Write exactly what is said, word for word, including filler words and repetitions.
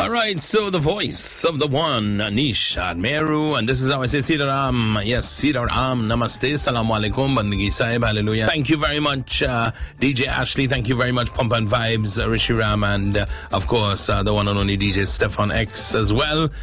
All right, so the voice of the one, Anish Admeru, and this is how I say Sidaram. Yes, Sidaram, Namaste, Salaam Alaikum, Bandagi Sahib, Hallelujah. Thank you very much, uh, D J Ashley. Thank you very much, Pump and Vibes, uh, Rishi Ram, and uh, of course, uh, the one and only D J Stefan X as well.